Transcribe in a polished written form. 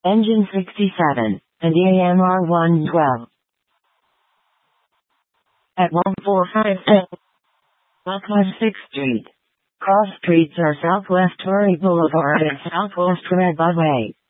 Engine 67, and AMR 112. At 1457 West 6th Street. Cross streets are Southwest Torrey Boulevard and Southwest Red Bud Way.